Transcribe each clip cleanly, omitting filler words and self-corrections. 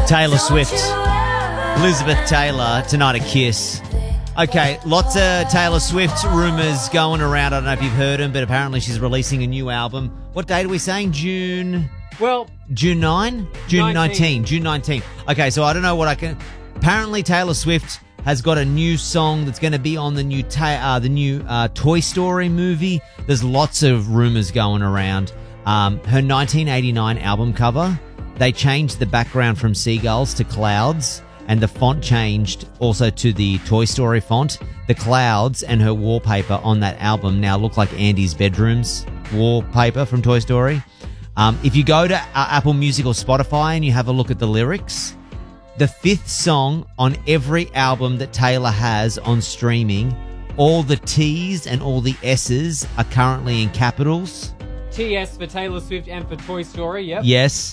Taylor Swift, Elizabeth Taylor, Tonight a Kiss. Okay, lots of Taylor Swift rumours going around. I don't know if you've heard them, but apparently she's releasing a new album. What date are we saying? June 9? June 19. June 19. Okay, so I don't know what I can... Apparently Taylor Swift has got a new song that's going to be on the new Toy Story movie. There's lots of rumours going around. Her 1989 album cover, they changed the background from seagulls to clouds, and the font changed also to the Toy Story font. The clouds and her wallpaper on that album now look like Andy's bedroom's wallpaper from Toy Story. If you go to Apple Music or Spotify and you have a look at the lyrics, the fifth song on every album that Taylor has on streaming, all the T's and all the S's are currently in capitals. TS for Taylor Swift and for Toy Story, yep. Yes.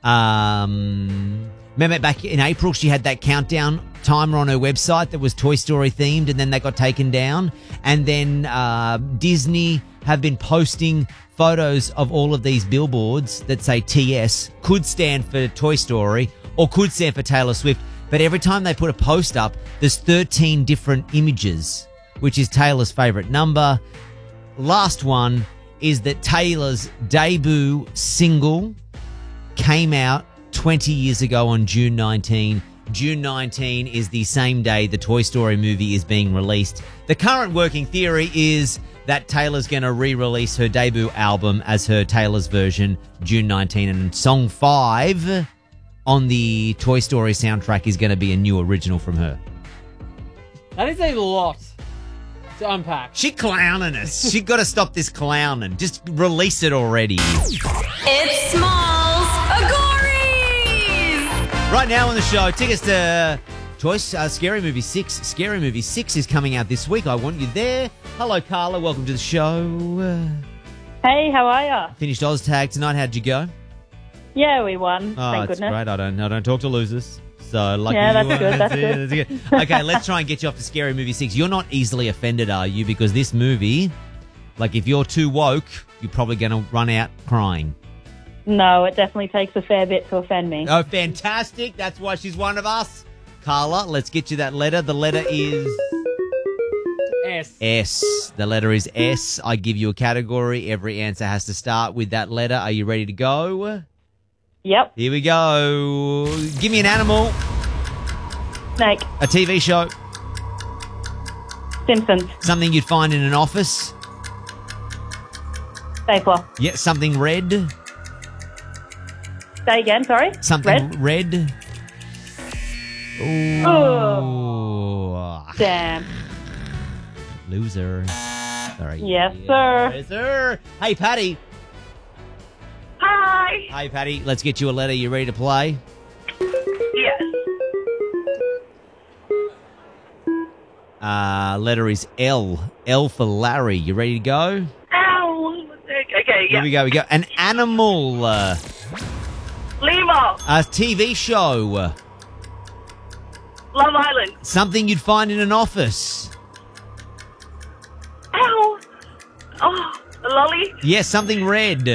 Remember back in April, she had that countdown timer on her website that was Toy Story themed, and then that got taken down. And then Disney have been posting photos of all of these billboards that say TS, could stand for Toy Story or could stand for Taylor Swift. But every time they put a post up, there's 13 different images, which is Taylor's favorite number. Last one is that Taylor's debut single came out 20 years ago on June 19. June 19 is the same day the Toy Story movie is being released. The current working theory is that Taylor's going to re-release her debut album as her Taylor's version, June 19, and song 5 on the Toy Story soundtrack is going to be a new original from her. That is a lot to unpack. She clowning us. She got to stop this clowning. Just release it already. It's Smalls Agories! Right now on the show, tickets to Scary Movie 6. Scary Movie 6 is coming out this week. I want you there. Hello, Carla. Welcome to the show. Hey, how are ya? Finished OzTag tonight. How'd you go? Yeah, we won. Oh, thank that's goodness. great. I don't talk to losers. So lucky Yeah, that's you. good. That's That's good. Okay, let's try and get you off to Scary Movie 6. You're not easily offended, are you? Because this movie, like if you're too woke, you're probably going to run out crying. No, it definitely takes a fair bit to offend me. Oh, fantastic. That's why she's one of us. Carla, let's get you that letter. The letter is... S. S. The letter is S. I give you a category. Every answer has to start with that letter. Are you ready to go? Yep. Here we go. Give me an animal. Snake. A TV show. Simpsons. Something you'd find in an office. Stapler. Yeah, something red. Say again, sorry? Something red. Ooh. Oh. Damn. Loser. Sorry. Yes, sir. Yes, sir. Hey, Patty. Hi. Hey, Patty. Let's get you a letter. You ready to play? Yes. Letter is L. L for Larry. You ready to go? Ow. Okay, Here yeah. we go. We go. An animal. Lima. A TV show. Love Island. Something you'd find in an office. Ow. Oh, a lolly. Yes, something red.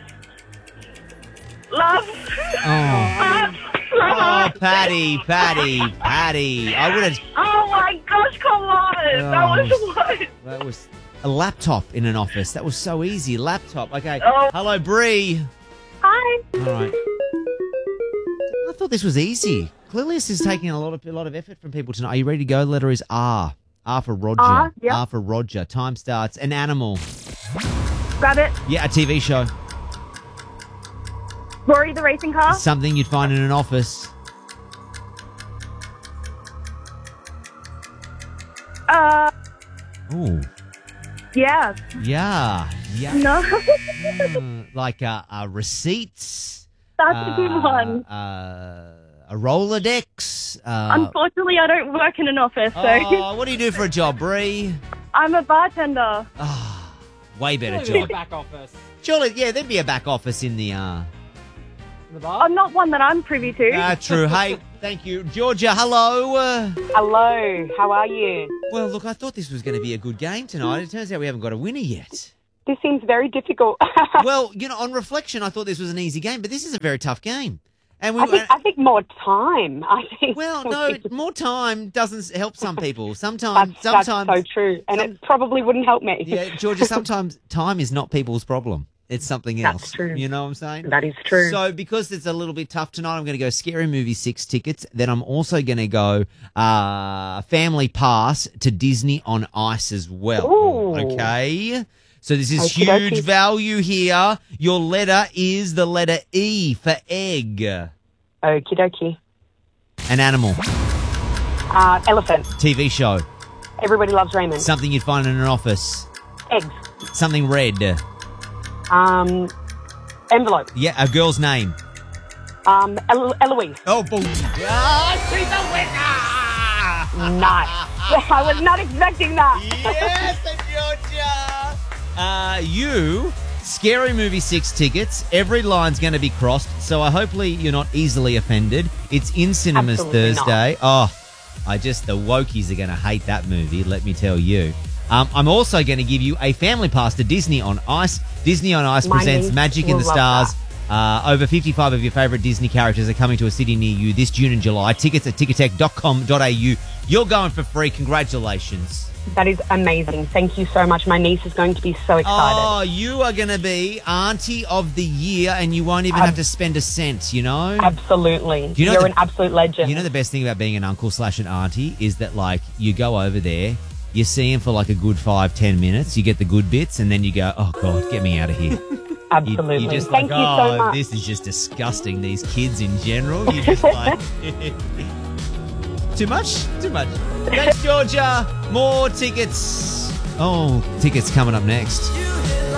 Love. Oh, Love. Patty. I would have... Oh my gosh, come on. That was what? That was a laptop in an office. That was so easy. Laptop. Okay. Oh. Hello, Bree. Hi. All right. I thought this was easy. Clearly, this is taking a lot of effort from people tonight. Are you ready to go? Letter is R. R for Roger. R, yep. R for Roger. Time starts. An animal. Rabbit. Yeah, a TV show. Rory the racing car. Something you'd find in an office. Ooh. Yeah. Yeah. No. Like receipts. That's a good one. A Rolodex. Unfortunately, I don't work in an office, so Oh, what do you do for a job, Bree? I'm a bartender. Way better Surely job. back office. Surely, yeah, there'd be a back office in the... In the bar? I'm not one that I'm privy to. True. Hey, thank you. Georgia, hello. Hello, how are you? Well, look, I thought this was going to be a good game tonight. It turns out we haven't got a winner yet. This seems very difficult. Well, on reflection, I thought this was an easy game, but this is a very tough game. And I think more time. Well, no, more time doesn't help some people. Sometimes that's so true, and it probably wouldn't help me. Yeah, Georgia, sometimes time is not people's problem. It's something else. That's true. You know what I'm saying? That is true. So because it's a little bit tough tonight, I'm going to go Scary Movie 6 tickets. Then I'm also going to go family pass to Disney on Ice as well. Ooh. Okay? So this is Okie huge dokie. value here. Your letter is the letter E for egg. Okie dokie. An animal. Elephant. TV show. Everybody loves Raymond. Something you'd find in an office. Eggs. Something red. Envelope. Yeah, a girl's name. Eloise. Oh, boom. She's a winner! Nice. I was not expecting that. Yes, Georgia! You, Scary Movie 6 tickets. Every line's going to be crossed, so hopefully you're not easily offended. It's in cinemas Absolutely Thursday. Oh, the wokies are going to hate that movie, let me tell you. I'm also going to give you a family pass to Disney on Ice. Disney on Ice My presents niece Magic in will the love Stars. Over 55 of your favourite Disney characters are coming to a city near you this June and July. Tickets at ticketek.com.au. You're going for free. Congratulations. That is amazing. Thank you so much. My niece is going to be so excited. Oh, you are going to be Auntie of the Year and you won't even have to spend a cent, you know? Absolutely. Do you know You're the- an absolute legend. You know the best thing about being an uncle / an auntie is that, like, you go over there, you see him for like a good 5-10 minutes, you get the good bits, and then you go, oh, God, get me out of here. Absolutely. You're just Thank like, you so oh, much. this is just disgusting, these kids in general. You're just like... Too much? Too much. Thanks, Georgia. More tickets. Oh, tickets coming up next.